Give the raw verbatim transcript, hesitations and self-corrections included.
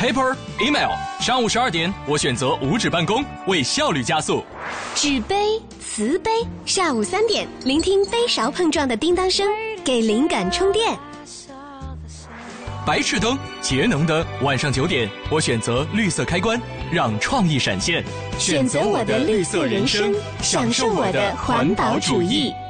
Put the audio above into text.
paper email。上午十二点，我选择无纸办公，为效率加速。 纸杯、瓷杯，下午三点，聆听杯勺碰撞的叮当声，给灵感充电。 白炽灯，节能灯。晚上九点，我选择绿色开关，让创意闪现。 选择我的绿色人生，享受我的环保主义。